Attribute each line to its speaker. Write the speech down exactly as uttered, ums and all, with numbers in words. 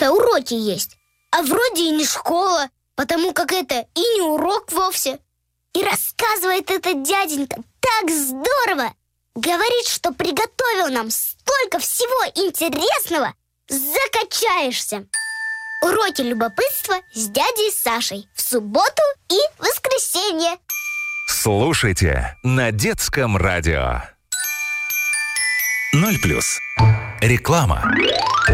Speaker 1: только уроки есть. А вроде и не школа, потому как это и не урок вовсе. И рассказывает этот дяденька так здорово. Говорит, что приготовил нам столько всего интересного. Закачаешься. Уроки любопытства с дядей Сашей в субботу и воскресенье.
Speaker 2: Слушайте на детском радио. Ноль плюс. Реклама.